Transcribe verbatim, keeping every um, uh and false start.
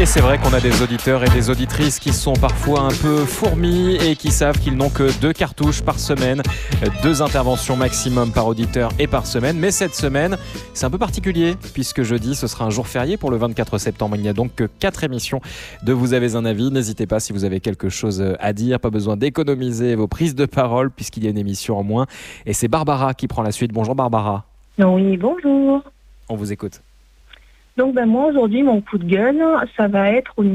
c'est vrai qu'on a des auditeurs et des auditrices qui sont parfois un peu fourmis et qui savent qu'ils n'ont que deux cartouches par semaine, deux interventions maximum par auditeur et par semaine. Mais cette semaine, c'est un peu particulier puisque jeudi, ce sera un jour férié pour le vingt-quatre septembre. Il n'y a donc que quatre émissions de Vous avez un avis. N'hésitez pas si vous avez quelque chose à dire, pas besoin d'économiser vos prises de parole puisqu'il y a une émission en moins. Et c'est Barbara qui prend la suite. Bonjour Barbara. Oui, bonjour. On vous écoute. Donc ben moi aujourd'hui mon coup de gueule, ça va être au